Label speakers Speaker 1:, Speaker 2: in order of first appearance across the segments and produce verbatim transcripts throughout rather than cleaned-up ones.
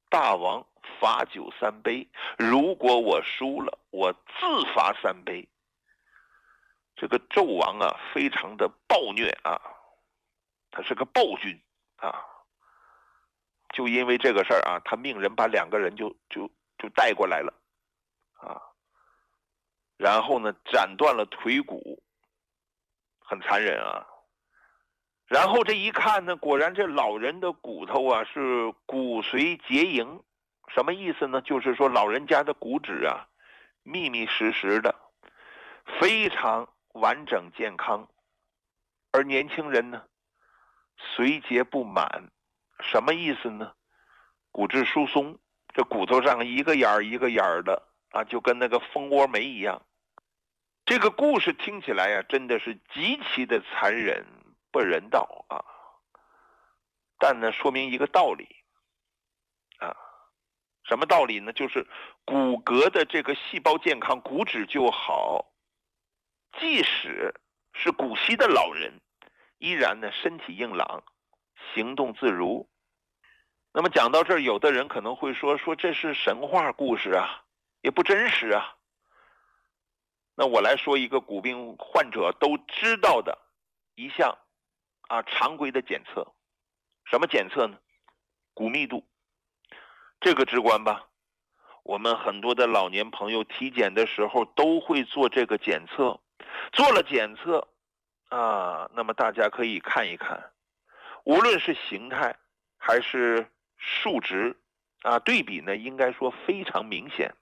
Speaker 1: 大王罚酒三杯，如果我输了，我自罚三杯。这个纣王啊，非常的暴虐啊，他是个暴君啊。就因为这个事儿啊，他命人把两个人就就就带过来了啊，然后呢，斩断了腿骨，很残忍啊。然后这一看呢，果然这老人的骨头啊是骨髓结营，什么意思呢？就是说老人家的骨质啊密密实实的，非常完整健康，而年轻人呢髓结不满，什么意思呢？骨质疏松，这骨头上一个眼儿一个眼儿的啊，就跟那个蜂窝煤一样。这个故事听起来呀、啊，真的是极其的残忍不人道啊！但呢，说明一个道理啊，什么道理呢？就是骨骼的这个细胞健康，骨质就好，即使是古稀的老人，依然呢身体硬朗，行动自如。那么讲到这儿，有的人可能会说说这是神话故事啊，也不真实啊。那我来说一个骨病患者都知道的一项啊常规的检测，什么检测呢？骨密度，这个直观吧？我们很多的老年朋友体检的时候都会做这个检测，做了检测啊，那么大家可以看一看，无论是形态还是数值啊，对比呢应该说非常明显。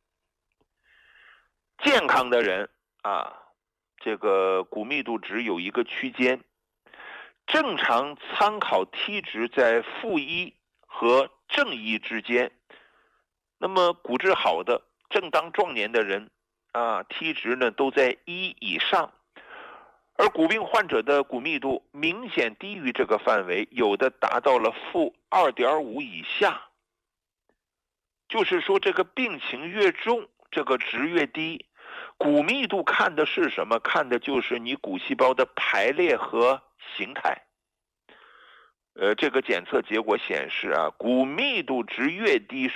Speaker 1: 健康的人啊，这个骨密度值有一个区间，正常参考 T 值在负一和正一之间。那么骨质好的正当壮年的人啊 ，T 值呢都在一以上，而骨病患者的骨密度明显低于这个范围，有的达到了负 二点五 以下。就是说这个病情越重，这个值越低。骨密度看的是什么？看的就是你骨细胞的排列和形态。呃，这个检测结果显示啊，骨密度值越低，